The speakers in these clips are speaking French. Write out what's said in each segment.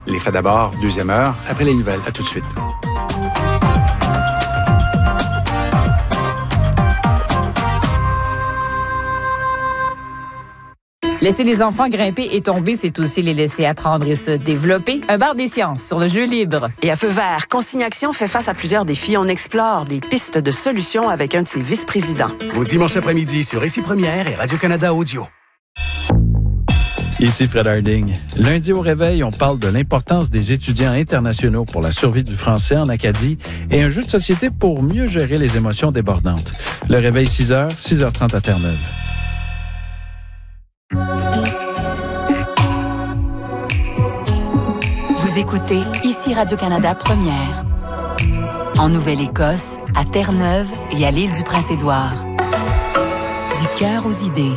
Les faits d'abord, deuxième heure, après les nouvelles. À tout de suite. Laisser les enfants grimper et tomber, c'est aussi les laisser apprendre et se développer. Un bar des sciences sur le jeu libre. Et à Feu vert, Consigne Action fait face à plusieurs défis. On explore des pistes de solutions avec un de ses vice-présidents. Au dimanche après-midi sur Ici Première et Radio-Canada Audio. Ici Fred Harding. Lundi au réveil, on parle de l'importance des étudiants internationaux pour la survie du français en Acadie et un jeu de société pour mieux gérer les émotions débordantes. Le réveil 6h, 6h30 à Terre-Neuve. Vous écoutez Ici Radio-Canada Première. En Nouvelle-Écosse, à Terre-Neuve et à l'île du Prince-Édouard. Du cœur aux idées.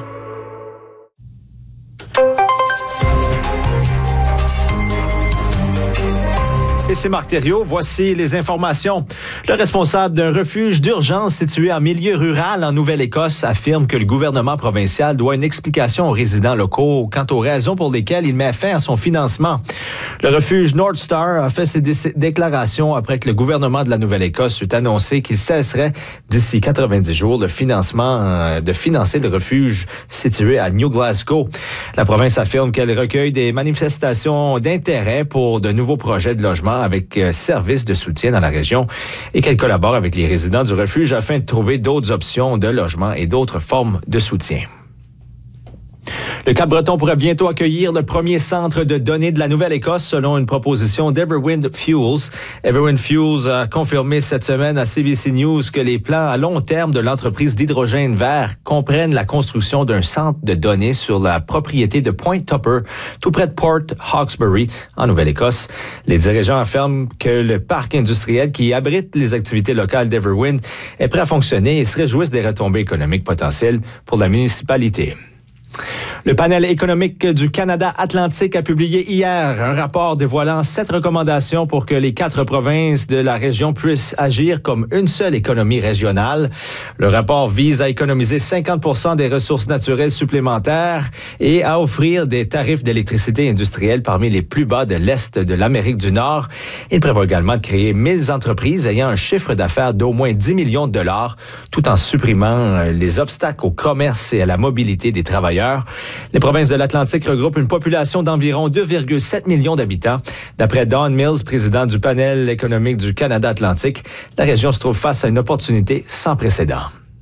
Et c'est Marc Thériault. Voici les informations. Le responsable d'un refuge d'urgence situé en milieu rural en Nouvelle-Écosse affirme que le gouvernement provincial doit une explication aux résidents locaux quant aux raisons pour lesquelles il met fin à son financement. Le refuge North Star a fait ses déclarations après que le gouvernement de la Nouvelle-Écosse eut annoncé qu'il cesserait d'ici 90 jours de financer le refuge situé à New Glasgow. La province affirme qu'elle recueille des manifestations d'intérêt pour de nouveaux projets de logement avec services de soutien dans la région et qu'elle collabore avec les résidents du refuge afin de trouver d'autres options de logement et d'autres formes de soutien. Le Cap-Breton pourrait bientôt accueillir le premier centre de données de la Nouvelle-Écosse selon une proposition d'Everwind Fuels. Everwind Fuels a confirmé cette semaine à CBC News que les plans à long terme de l'entreprise d'hydrogène vert comprennent la construction d'un centre de données sur la propriété de Point Tupper, tout près de Port Hawkesbury, en Nouvelle-Écosse. Les dirigeants affirment que le parc industriel qui abrite les activités locales d'Everwind est prêt à fonctionner et se réjouissent des retombées économiques potentielles pour la municipalité. Le panel économique du Canada Atlantique a publié hier un rapport dévoilant 7 recommandations pour que les 4 provinces de la région puissent agir comme une seule économie régionale. Le rapport vise à économiser 50% des ressources naturelles supplémentaires et à offrir des tarifs d'électricité industrielle parmi les plus bas de l'Est de l'Amérique du Nord. Il prévoit également de créer 1000 entreprises ayant un chiffre d'affaires d'au moins 10 millions de dollars, tout en supprimant les obstacles au commerce et à la mobilité des travailleurs. Les provinces de l'Atlantique regroupent une population d'environ 2,7 millions d'habitants. D'après Don Mills, président du panel économique du Canada Atlantique, la région se trouve face à une opportunité sans précédent.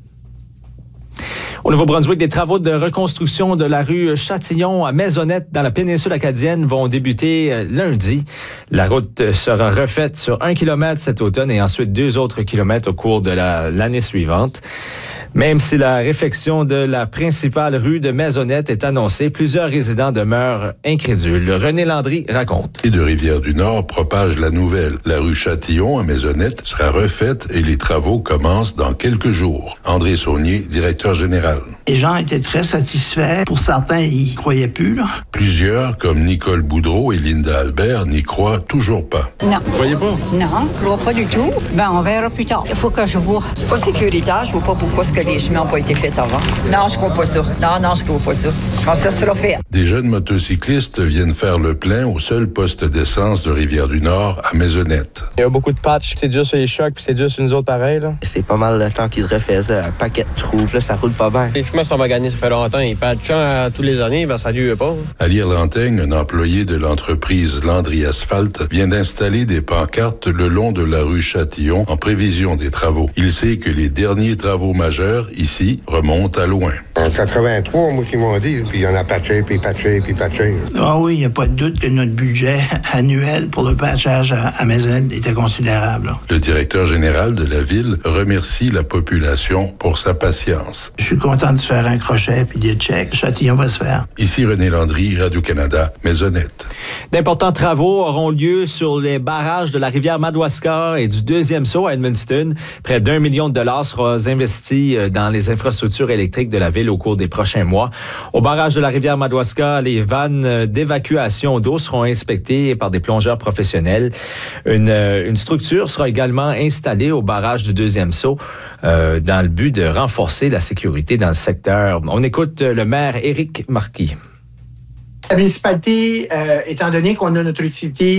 Au Nouveau-Brunswick, des travaux de reconstruction de la rue Châtillon à Maisonnette dans la péninsule acadienne vont débuter lundi. La route sera refaite sur 1 kilomètre cet automne et ensuite 2 autres kilomètres au cours de l'année suivante. Même si la réfection de la principale rue de Maisonnette est annoncée, plusieurs résidents demeurent incrédules. René Landry raconte. Et de Rivière-du-Nord propage la nouvelle. La rue Châtillon à Maisonnette sera refaite et les travaux commencent dans quelques jours. André Saunier, directeur général. Les gens étaient très satisfaits. Pour certains, ils croyaient plus, là. Plusieurs, comme Nicole Boudreau et Linda Albert, n'y croient toujours pas. Non. Vous croyez pas? Non, je vois pas du tout. Ben, on verra plus tard. Il faut que je vois. C'est pas sécuritaire. Je vois pas pourquoi les chemins n'ont pas été faits avant. Non, je crois pas ça. Non, je crois pas ça. Quand ça sera fait. Des jeunes motocyclistes viennent faire le plein au seul poste d'essence de Rivière-du-Nord à Maisonnette. Il y a beaucoup de patchs. C'est dur sur les chocs, puis c'est dur sur nous autres pareil, là. C'est pas mal le temps qu'ils refaisaient un paquet de trous. Là, ça roule pas bien. Les chemins sont maganés, ça fait longtemps. Ils patchent tous les années, ben ça dure pas. À l'Irlantaigne, un employé de l'entreprise Landry Asphalt vient d'installer des pancartes le long de la rue Châtillon en prévision des travaux. Il sait que les derniers travaux majeurs, ici, remontent à loin. En 83, moi qui m'ont dit, puis il y en a patché. Ah oui, il n'y a pas de doute que notre budget annuel pour le patchage à Maisonnette était considérable. Là. Le directeur général de la ville remercie la population pour sa patience. Je suis content de faire un crochet puis des checks. Châtillon va se faire. Ici René Landry, Radio-Canada, Maisonnette. D'importants travaux auront lieu sur les barrages de la rivière Madawaska et du deuxième saut à Edmundston. Près d'1 million de dollars sera investi dans les infrastructures électriques de la ville au cours des prochains mois. Au barrage de la rivière Madawaska, les vannes d'évacuation d'eau seront inspectées par des plongeurs professionnels. Une structure sera également installée au barrage du deuxième saut dans le but de renforcer la sécurité dans le secteur. On écoute le maire Éric Marquis. La municipalité, étant donné qu'on a notre utilité